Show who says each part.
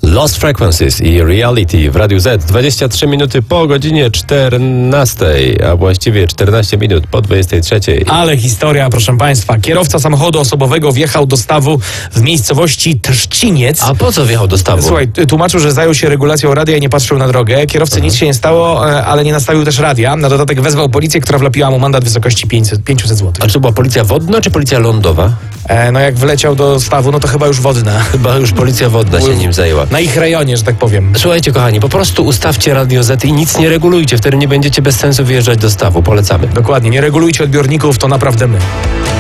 Speaker 1: Lost Frequencies i Reality w Radiu Z. 23 minuty po godzinie 14, a właściwie 14 minut po 23.
Speaker 2: Ale historia, proszę Państwa. Kierowca samochodu osobowego wjechał do stawu w miejscowości Trzciniec.
Speaker 1: A po co wjechał do stawu?
Speaker 2: Słuchaj, tłumaczył, że zajął się regulacją radia i nie patrzył na drogę. Kierowcy nic się nie stało, ale nie nastawił też radia. Na dodatek wezwał policję, która wlepiła mu mandat w wysokości 500 zł.
Speaker 1: A czy to była policja wodna, czy policja lądowa?
Speaker 2: No jak wleciał do stawu, no to chyba już wodna.
Speaker 1: Chyba już policja wodna się nim zajęła.
Speaker 2: Na ich rejonie, że tak powiem.
Speaker 1: Słuchajcie, kochani, po prostu ustawcie Radio Z i nic nie regulujcie. Wtedy nie będziecie bez sensu wjeżdżać do stawu. Polecamy.
Speaker 2: Dokładnie, nie regulujcie odbiorników, to naprawdę my.